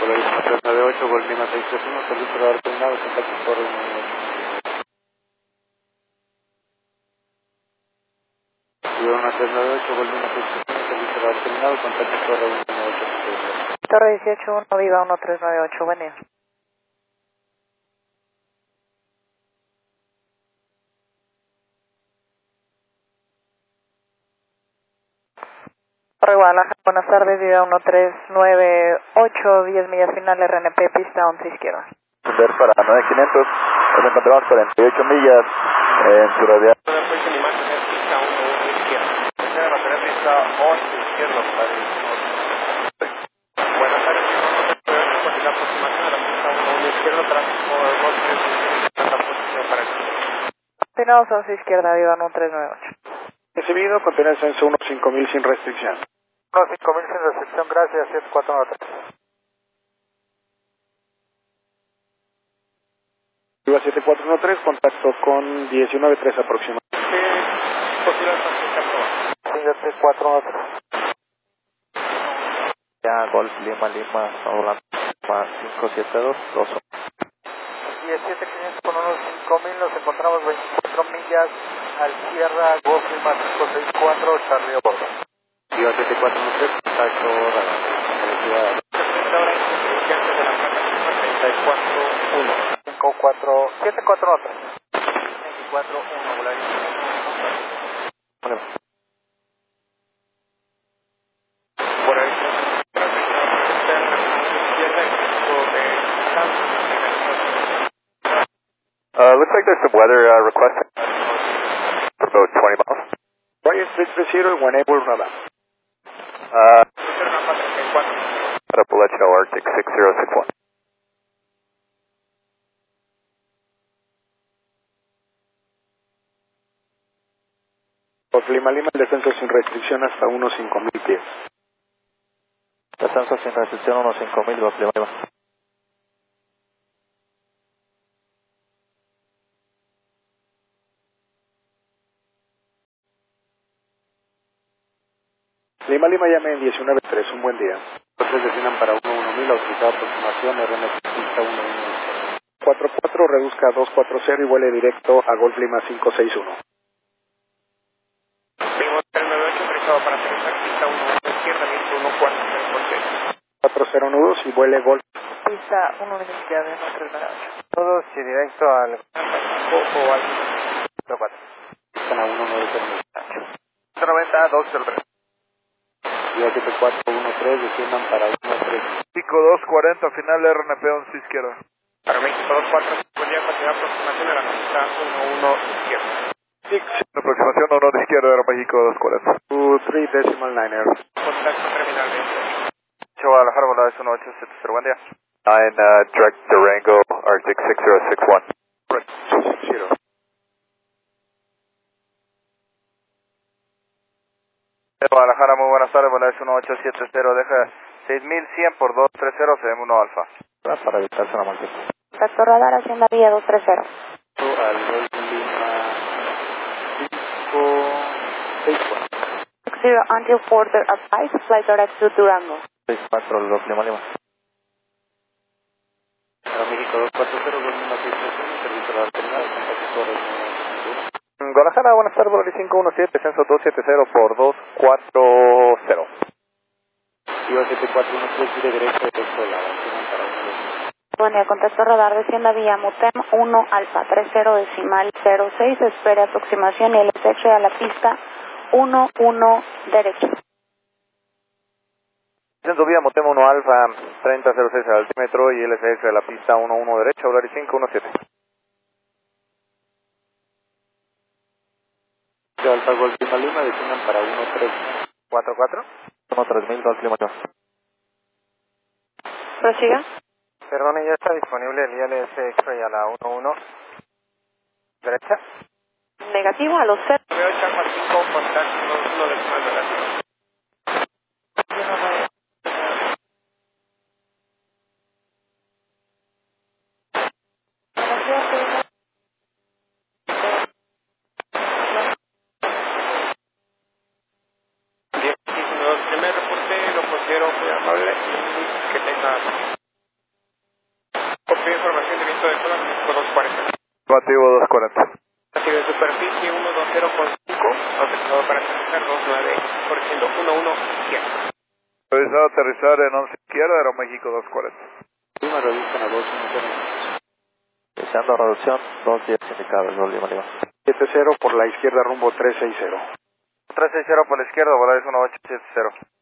Polaris 398, Golf Lima 631, servicio radar terminado, contacto por 198. Ciudad 398, Golf Lima 631, servicio radar terminado, contacto por 198. Torre 181, Viva 1398, buen día. Torre Guadalajara, buenas tardes, Viva 1398, 10 millas final, RNP, pista 11 izquierda. Ver para 9500, nos encontramos 48 millas en su radial. Buenas tardes, la aproximación a la pista 1 izquierda, tráfico 2 la posición para aquí. Continuamos 11 izquierda, Viva 1398. Recibido, contener censo 15000 sin restricción. 15000 sin restricción, gracias, 7493. Viva 7413, contacto con 193 aproximadamente. Posible aprobado. 7413. Ya, Golf Lima, Orlando, 572, 21. 17500 con unos 5000, nos encontramos 24 millas al Sierra, Golf Lima 564, Charlie Obordo. Viva 7413, contacto radar. Velocidad. Ahora insuficiencia de la placa 341. 743. 241, Volaris. Bueno. Volaris. Looks like there's some weather request for about 20 miles. Ryan 630, when able, radar. Appalachia Arctic 6061. Por Lima, el descenso sin restricción hasta unos 5000 pies. Descenso sin restricción, unos 5000, Golf Lima. Lima, llame en 193, un buen día. Entonces designan para 11000, autorizada aproximación, RNP pista 110. 44, reduzca a 240 y vuele directo a Golf Lima 561. Lima 398, autorizado para aterrizar pista 1 izquierda, viento 140, 40 nudos y vuele Golf. Pista 1 izquierda, 1398. Todos y directo al... O al... 4. Están a 193. 90, 203. Viva 7413, desciendan para 1-3. Pico 240, final RNP 11 izquierda. Para México 24, buen día, continuar aproximación a la pista 11 izquierda. Aproximación 1 de izquierda, Aeroméxico 240. 23 decimal 9er. Contacto terminal de Guadalajara, Volaris 1870, buen día. 9, direct Durango, Arctic 6061. Correct, 260. Guadalajara, muy buenas tardes, Volaris 1870, deja 6100 por 230, CM1 Alfa. Para evitarse una multitud. Contacto radar, Hacienda Vía 230. Al Golf Lima 564. Zero until further advice, flight direct to Durango. 64, Golf Lima. Para México 240, Golf Lima 631, servicio radar terminado, contacto por Guadalajara, buenas tardes, Volaris 517, descenso 270 por 240. Viva 7413, gire derecho de la vacuna para 1. Buen día, contacto radar, descienda vía Mutem 1 Alfa 30 decimal 06, espere aproximación y el derecho a la pista 11 derecho. Descenso vía Motem 1 Alfa 3006 al altímetro y LSS a la pista 11 derecha, Volaris 517. Alfa Golf Lima, desciendan para 1-3. 44. 13000, Golf Lima. Prosiga. Perdone, ya está disponible el ILS X-Ray a la 11 derecha. Negativo a los 0. 98 Alfa 5, contacto 1 decimal negativo. Que me reporte, lo considero muy amable y que tenga México 240. Negativo 240. Así de superficie 120.5, autorizado para aterrizar 29, corrigiendo 11 izquierda. Autorizado a aterrizar en 11 izquierda, Aeroméxico 240. Lima, reduzcan a 210. Iniciando reducción, 210 indicados, Lima Lima. 70 por la izquierda rumbo 360. 360 por la izquierda, volar es 1870.